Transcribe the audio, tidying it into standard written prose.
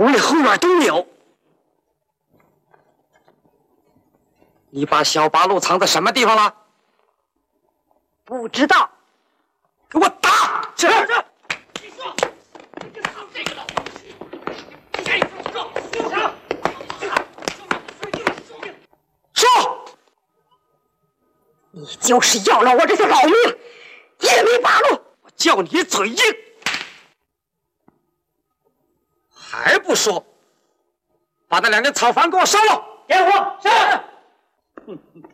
屋里后院都有。你把小八路藏在什么地方了？ 不知道。 给我打！是。 你说，你就藏这个了。谁说， 你就是要了我这条老命，也没罢了。 我叫你嘴硬，还不说？把那2间草房给我烧了！ 点火！是。